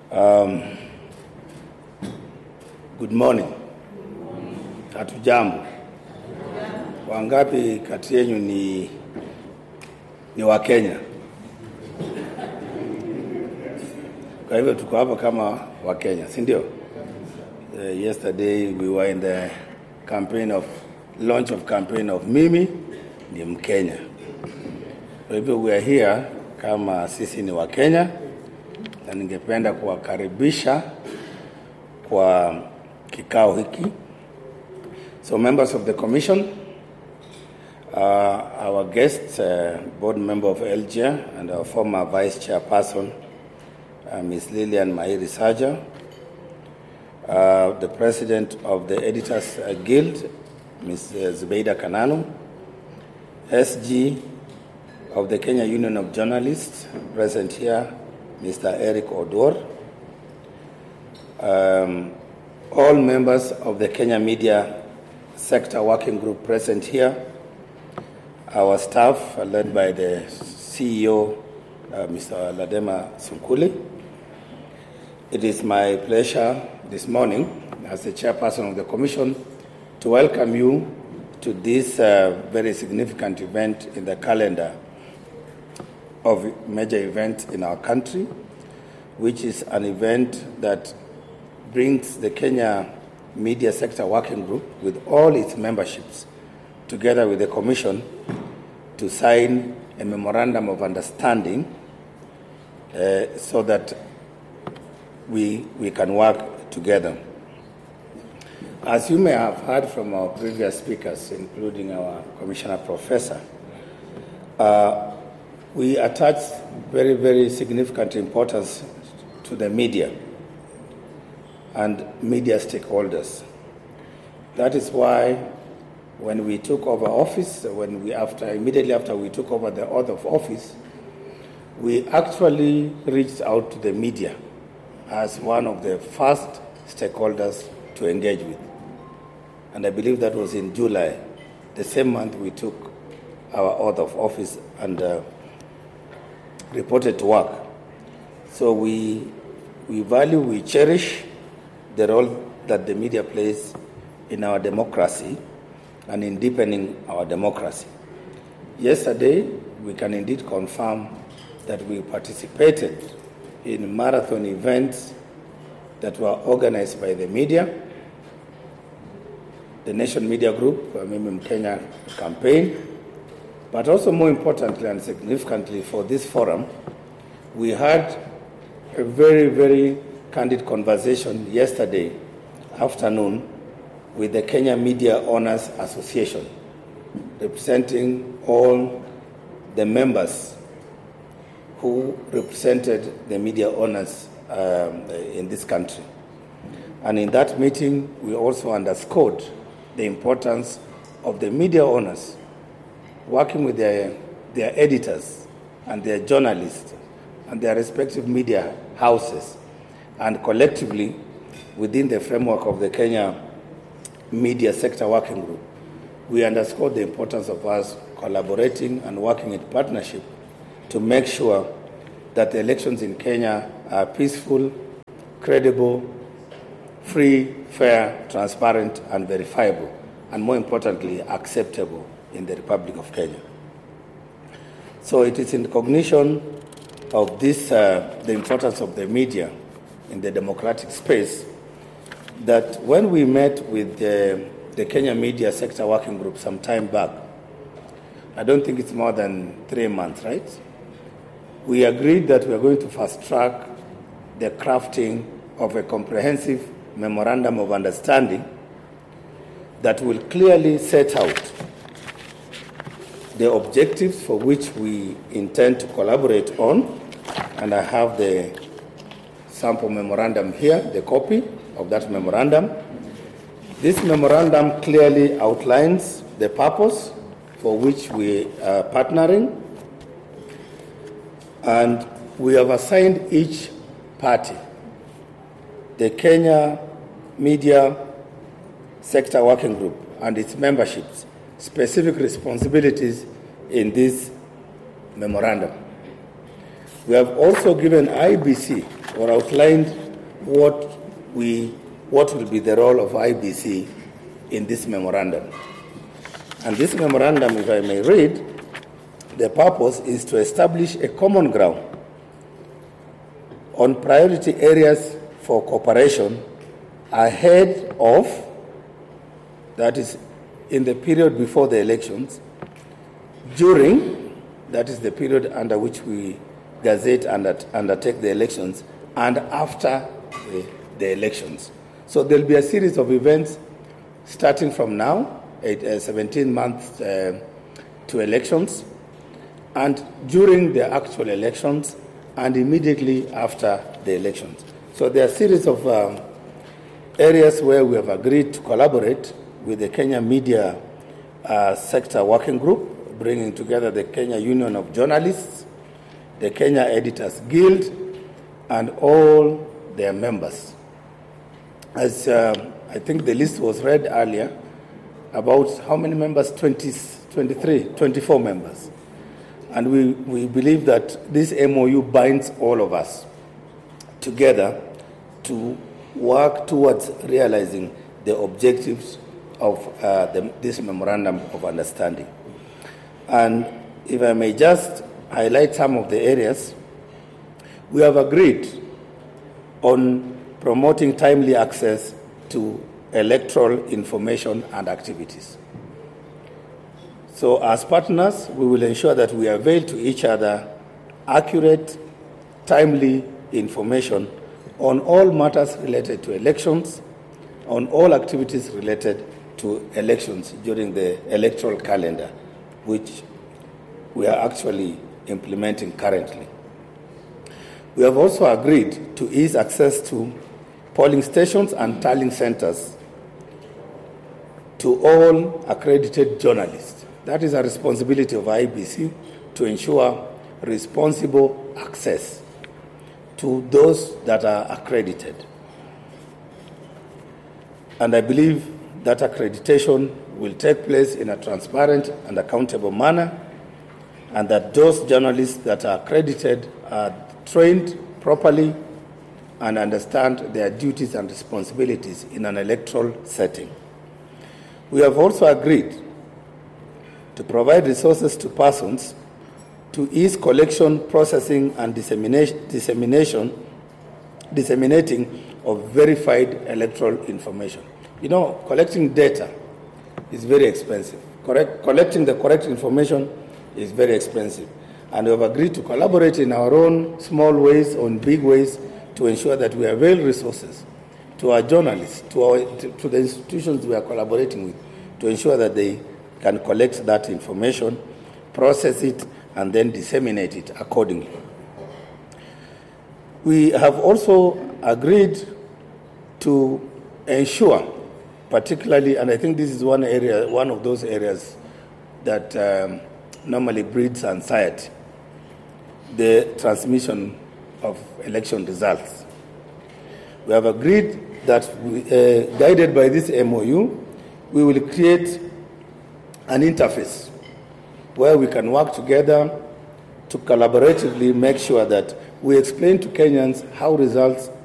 Good morning. Hatujambo. Wangapi kati yenu ni wa Kenya? Kwa hivyo tuko hapa kama wa Kenya, si ndio? Yesterday we were in the launch of campaign of Mimi ni Mkenya. Kwa hivyo we are here kama sisi ni wa Kenya, na ningependa kuwakaribisha kwa kikao hiki. So members of the commission, our guest, board member of LGA and our former vice chairperson, Ms. Lilian Mahiri Saja, the president of the Editors Guild, Ms. Zubeida Kananu, SG of the Kenya Union of Journalists, present here, Mr. Eric Odor, all members of the Kenya Media Sector Working Group present here, our staff led by the CEO, Mr. Ladema Sunkuli. It is my pleasure this morning, as the chairperson of the commission, to welcome you to this very significant event in the calendar of major events in our country, which is an event that brings the Kenya Media Sector Working Group with all its memberships together with the Commission to sign a memorandum of understanding so that we can work together. As you may have heard from our previous speakers, including our Commissioner Professor, we attach very, very significant importance to the media and media stakeholders. That is why when we took over office, immediately after we took over the oath of office, we actually reached out to the media as one of the first stakeholders to engage with. And I believe that was in July, the same month we took our oath of office and reported to work. So we value, we cherish the role that the media plays in our democracy and in deepening our democracy. Yesterday, we can indeed confirm that we participated in marathon events that were organized by the media, the Nation Media Group, Mimi Mkenya campaign, but also more importantly and significantly for this forum, we had a very, very candid conversation yesterday afternoon with the Kenya Media Owners Association, representing all the members who represented the media owners in this country. And in that meeting, we also underscored the importance of the media owners working with their editors and their journalists and their respective media houses, and collectively within the framework of the Kenya Media Sector Working Group, we underscored the importance of us collaborating and working in partnership to make sure that the elections in Kenya are peaceful, credible, free, fair, transparent, and verifiable, and more importantly, acceptable in the Republic of Kenya. So it is in recognition of this, the importance of the media in the democratic space, that when we met with the Kenya Media Sector Working Group some time back, I don't think it's more than 3 months, right? We agreed that we are going to fast track the crafting of a comprehensive memorandum of understanding that will clearly set out the objectives for which we intend to collaborate on. And I have the sample memorandum here, the copy of that memorandum. This memorandum clearly outlines the purpose for which we are partnering, and we have assigned each party, the Kenya Media Sector Working Group and its memberships, specific responsibilities in this memorandum. We have also given IBC or outlined what will be the role of IEBC in this memorandum. And this memorandum, if I may read, the purpose is to establish a common ground on priority areas for cooperation ahead of, that is, in the period before the elections, during, that is the period under which we gazette and undertake the elections, and after the elections. So there'll be a series of events starting from now, 17 months to elections, and during the actual elections, and immediately after the elections. So there are a series of areas where we have agreed to collaborate with the Kenya Media Sector Working Group, bringing together the Kenya Union of Journalists, the Kenya Editors Guild, and all their members. As I think the list was read earlier, about how many members? 24 members. And we believe that this MOU binds all of us together to work towards realizing the objectives of this Memorandum of Understanding. And if I may just highlight some of the areas, we have agreed on promoting timely access to electoral information and activities. So as partners, we will ensure that we avail to each other accurate, timely information on all matters related to elections, on all activities related to elections during the electoral calendar, which we are actually implementing currently. We have also agreed to ease access to polling stations and tallying centers to all accredited journalists. That is a responsibility of IEBC to ensure responsible access to those that are accredited. And I believe that accreditation will take place in a transparent and accountable manner, and that those journalists that are accredited are trained properly and understand their duties and responsibilities in an electoral setting. We have also agreed to provide resources to persons to ease collection, processing, and disseminating of verified electoral information. You know, collecting data is very expensive. Collecting the correct information is very expensive. And we have agreed to collaborate in our own small ways or in big ways to ensure that we avail resources to our journalists, to the institutions we are collaborating with, to ensure that they can collect that information, process it, and then disseminate it accordingly. We have also agreed to ensure, particularly, and I think this is one of those areas that normally breeds anxiety, the transmission of election results. We have agreed that, guided by this MOU, we will create an interface where we can work together to collaboratively make sure that we explain to Kenyans how results